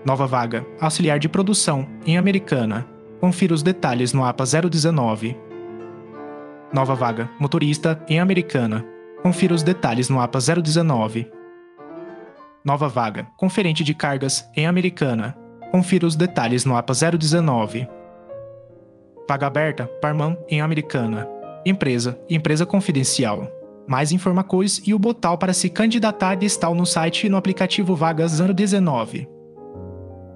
Nova vaga, auxiliar de produção, em Americana. Confira os detalhes no APA 019. Nova vaga, motorista, em Americana. Confira os detalhes no APA 019. Nova vaga, conferente de cargas, em Americana. Confira os detalhes no APA 019. Vaga aberta, Parman, em Americana. Empresa confidencial. Mais informações e o botão para se candidatar está no site e no aplicativo Vagas 019.